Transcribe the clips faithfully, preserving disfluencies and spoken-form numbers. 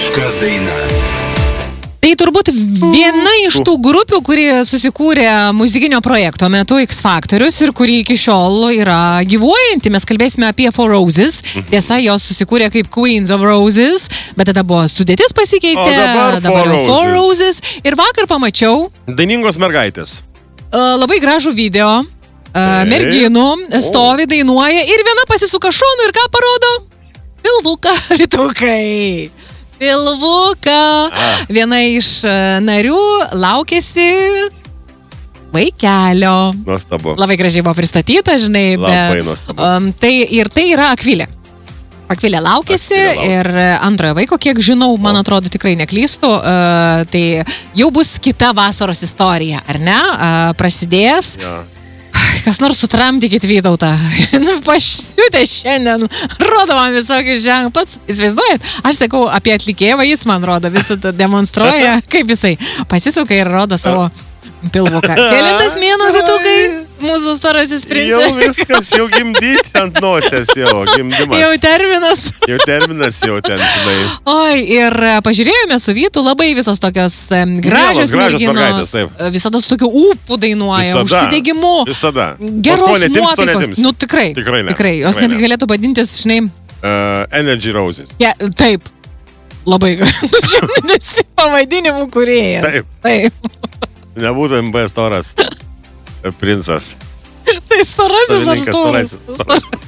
Daina. Tai turbūt viena iš tų grupių, kuri susikūrė muzikinio projekto metu X Factorius ir kuri iki šiol yra gyvuojanti. Mes kalbėsime apie Four Roses. Tiesa, jos susikūrė kaip Queens of Roses, bet tada buvo sudėtis pasikeitė. O dabar, dabar Four Four Roses. Ir vakar pamačiau Dainingos mergaitės. uh, labai gražų video. Uh, merginų stovi, dainuoja ir viena pasisuka šonu ir ką parodo? Pilvuką, vytukai. Pilvuką. Viena iš narių laukėsi vaikelio. Nuostabu. Labai gražiai buvo pristatyta, žinai. Labai nuostabu. Um, tai, ir tai yra Akvilė. Akvilė laukėsi Akvilė laukėsi. ir antrojo vaiko, kiek žinau, man atrodo, tikrai neklystu. Uh, tai jau bus kita vasaros istorija, ar ne? Uh, prasidės. Ja. Kas nors sutramdykit Vytautą. Nu, pasiūtė šiandien, rodo man visokius ženklus. Pats, įsivaizduojat, aš sakau apie atlikėją, jis man rodo, visą tą demonstruoja, kaip jisai pasisuka ir rodo savo pilvuką. Kelintas mėnuo, Vytukai, mūsų storasis princas. Jau viskas, jau gimdyti ant nosės, jau gimdymas. Jau terminas. Jau terminas, jau ten, žinai. Oi, ir pažiūrėjome su Vytu labai visos tokios um, gražios Mielos, gražios mergaitės, merginos. taip. Visada su tokiu ūpu dainuoja, Visada, užsidegimu. Visada. Geros Vat ko netims, to nuotaikos. netims. Nu, tikrai. Tikrai ne. Tikrai. Jos Tikrai netgi ne. galėtų vadintis, žinai, Uh, Energy Roses. ja, taip. Labai. Šiandien esi pavadinimų kūrėjas. Taip. Taip. Nebūtų M B storas princas. Tai storasis ar Savininkas storas? storasis.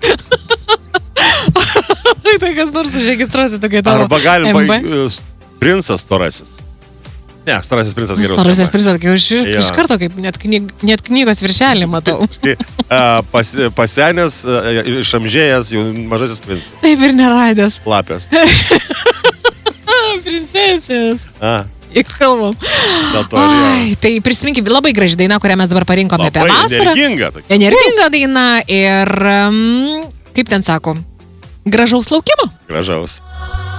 Tai kas nors užregistruosi tokia tavo Arba galim, M B? pa- princas storasis. Ne, storasis princas geriau. Storasis skamba. princas, kai iš, Jo. iš karto kaip net, knyg, net knygos viršelį matau. Uh, pas, pasenęs, uh, išamžėjęs, jau mažasis princas. Taip ir neradęs. Lapės. Princesės. A, Juk kalbam. dėl to ir jo. Ai, tai prisiminkime, labai graži daina, kurią mes dabar parinkome apie Labai vasarą. energinga tokia. Energinga daina ir, um, kaip ten sako, gražaus laukimo. Gražaus.